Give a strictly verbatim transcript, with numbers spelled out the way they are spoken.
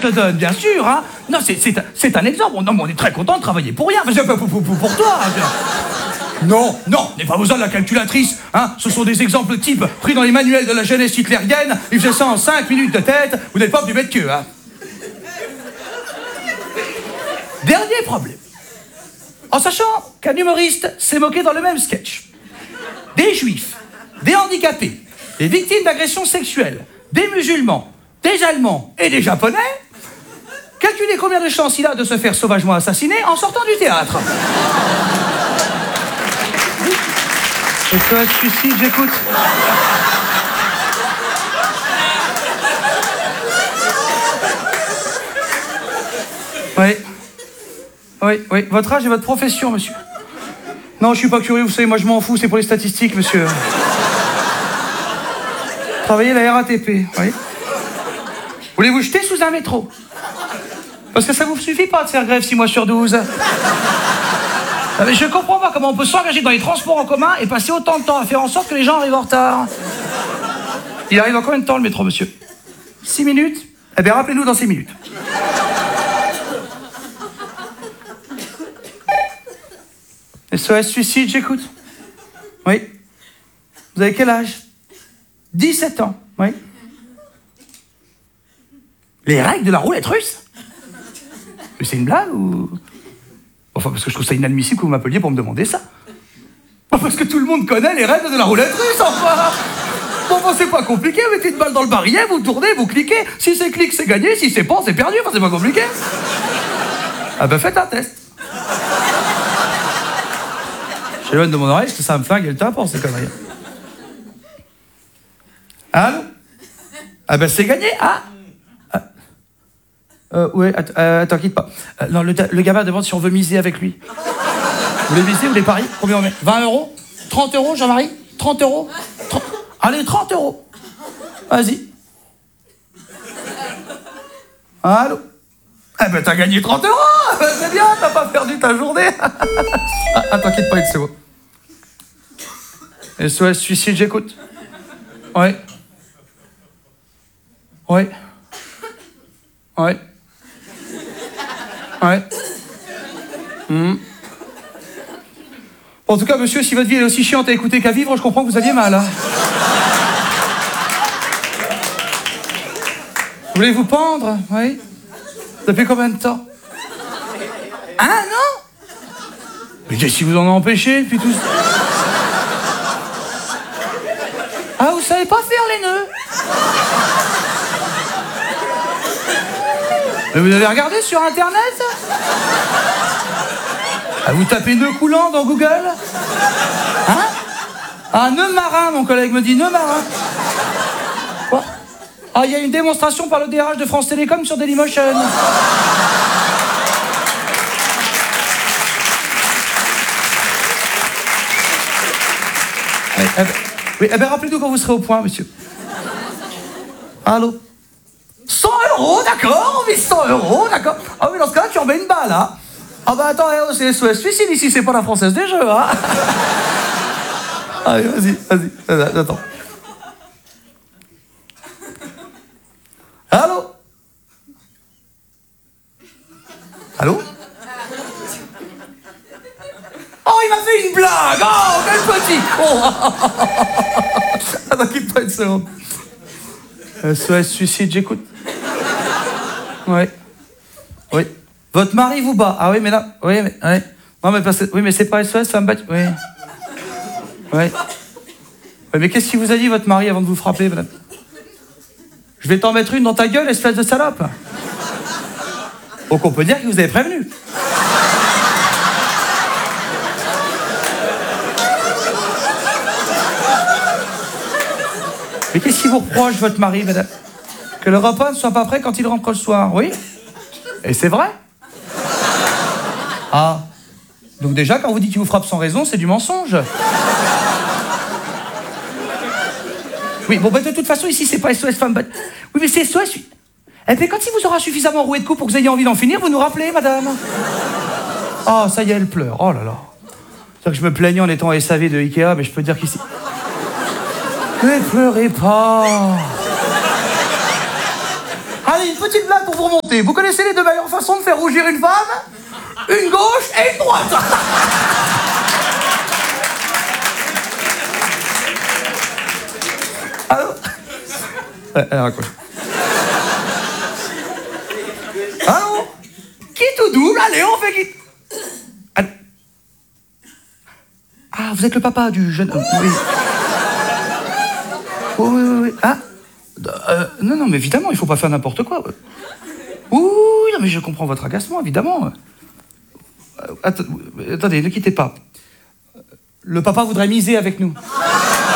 te le donne, bien sûr, hein. Non, c'est, c'est, un- c'est un exemple. Non, mais on est très content de travailler pour rien. Enfin, c'est pas pour, pour, pour, pour toi. Hein. Non, non, n'est pas besoin de la calculatrice, hein. Ce sont des exemples types pris dans les manuels de la jeunesse hitlérienne. Ils faisaient ça en cinq minutes de tête. Vous n'êtes pas plus bête qu'eux, hein. Dernier problème. En sachant qu'un humoriste s'est moqué dans le même sketch des juifs, des handicapés, des victimes d'agressions sexuelles, des musulmans, des Allemands et des Japonais, calculez combien de chances il a de se faire sauvagement assassiner en sortant du théâtre. Et toi, suicide, j'écoute. Oui. Oui, oui. Votre âge et votre profession, monsieur. Non, je suis pas curieux, vous savez, moi je m'en fous, c'est pour les statistiques, monsieur. Travaillez la R A T P, oui. Voulez vous jeter sous un métro? Parce que ça vous suffit pas de faire grève six mois sur douze. Ah, mais je comprends pas comment on peut s'engager dans les transports en commun et passer autant de temps à faire en sorte que les gens arrivent en retard. Il arrive en combien de temps le métro, monsieur? Six minutes? Eh bien, rappelez-nous dans six minutes. S O S suicide, j'écoute. Oui. Vous avez quel âge? dix-sept ans, oui. Les règles de la roulette russe? Mais c'est une blague ou... Enfin, parce que je trouve ça inadmissible que vous m'appeliez pour me demander ça. Parce que tout le monde connaît les règles de la roulette russe, enfin. Bon, bon, c'est pas compliqué, vous mettez une balle dans le barillet, vous tournez, vous cliquez. Si c'est clic, c'est gagné, si c'est pas, c'est perdu, enfin, c'est pas compliqué. Ah ben, faites un test. J'éloigne de mon oreille parce que ça me flingue le tympan, ces conneries. Allô? Ah ben, c'est gagné, ah. Euh, ouais, att- euh, attends, quitte pas. Euh, non, le, le gamin demande si on veut miser avec lui. Vous voulez miser, vous voulez parier? Combien on met? vingt euros? trente euros, Jean-Marie? trente euros? trente... Allez, trente euros. Vas-y. Allô? Eh ben, t'as gagné trente euros. C'est bien, t'as pas perdu ta journée. Ah, attends, quitte pas une seconde. S O S suicide, j'écoute. Ouais. Ouais. Ouais. Ouais. Mmh. Bon, en tout cas, monsieur, si votre vie est aussi chiante à écouter qu'à vivre, je comprends que vous aviez mal. Hein. Vous voulez vous pendre? Oui. Depuis combien de temps? Un an? Mais qu'est-ce qui vous en a empêché, puis tout... Ah, vous savez pas faire les nœuds? Mais vous avez regardé sur Internet? Ah, vous tapez nœud coulant dans Google? Hein? Ah, nœud marin, mon collègue me dit, nœud marin. Quoi? Ah, il y a une démonstration par le D R H de France Télécom sur Dailymotion. Eh, eh ben, oui, eh ben, rappelez-nous quand vous serez au point, monsieur. Allô? cent euros, d'accord, on vit cent euros, d'accord. Ah oui, dans ce cas-là, tu remets une balle, hein. Ah bah attends, eh, c'est S O S suicide ici, c'est pas la Française des Jeux, hein. Allez, vas-y, vas-y, attends. Allô? Allô? Oh, il m'a fait une blague. Oh, quel petit con. Attends, quitte pas une seconde. S O S suicide, j'écoute. Oui. Oui. Votre mari vous bat. Ah oui, mais là... Oui, mais... Oui, non, mais, parce que... oui, mais c'est pas S O S, femme battue. Oui. Oui. Oui, mais qu'est-ce qu'il vous a dit, votre mari, avant de vous frapper, madame? Je vais t'en mettre une dans ta gueule, espèce de salope. Donc on peut dire qu'il vous avait prévenu. Mais qu'est-ce qu'il vous reproche, votre mari, madame? Que le repas ne soit pas prêt quand il rentre le soir, oui? Et c'est vrai? Ah. Donc déjà, quand vous dites qu'il vous frappe sans raison, c'est du mensonge. Oui, bon, bah, de toute façon, ici, c'est pas S O S femme battue. Oui, mais c'est S O S... Eh bien, quand il vous aura suffisamment roué de coups pour que vous ayez envie d'en finir, vous nous rappelez, madame? Oh, ça y est, elle pleure. Oh là là. C'est-à-dire que je me plaignais en étant S A V de Ikea, mais je peux dire qu'ici... Ne pleurez pas. Allez, petite blague pour vous remonter. Vous connaissez les deux meilleures façons de faire rougir une femme? Une gauche et une droite. Alors... Ouais, elle raccroche. Allô? Qui tout double? Allez, on fait qui? Allô? Ah, vous êtes le papa du jeune homme. Oui. Oui, oui, oui, oui. Ah euh, non, non, mais évidemment, il faut pas faire n'importe quoi. Oui, non, mais je comprends votre agacement, évidemment. Attendez, ne quittez pas. Le papa voudrait miser avec nous.